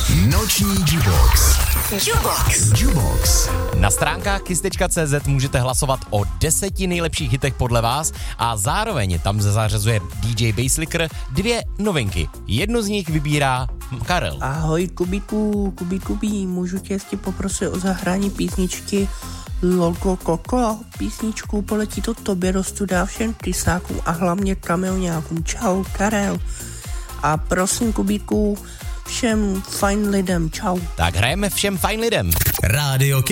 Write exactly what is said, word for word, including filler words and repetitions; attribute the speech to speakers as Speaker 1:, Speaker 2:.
Speaker 1: Noční Jubox.
Speaker 2: Jubox.
Speaker 1: Jubox.
Speaker 3: Na stránkách kiss tečka cé zet můžete hlasovat o deseti nejlepších hitech podle vás a zároveň tam zařazuje dý džej Basslicker dvě novinky. Jednu z nich vybírá Karel.
Speaker 4: Ahoj Kubíku, Kubí, Kubí, můžu tě ještě poprosit o zahrání písničky Logo Koko, písničku Poletí to tobě do studia všem tysákům a hlavně kamioňákům. Čau, Karel. A prosím Kubíku, všem fajn lidem, čau.
Speaker 3: Tak hrajeme všem fajn lidem.
Speaker 1: Rádio